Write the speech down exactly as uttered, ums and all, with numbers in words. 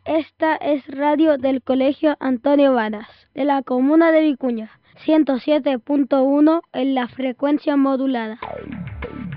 Esta es radio del Colegio Antonio Varas, de la comuna de Vicuña, ciento siete punto uno en la frecuencia modulada.